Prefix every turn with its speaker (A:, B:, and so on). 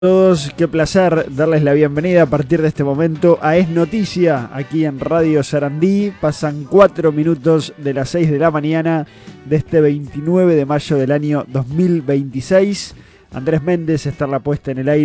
A: Todos, qué placer darles la bienvenida a partir de este momento a Es Noticia, aquí en Radio Sarandí. Pasan 4 minutos de las 6 de la mañana de este 29 de mayo del año 2026. Andrés Méndez está en la puesta en el aire.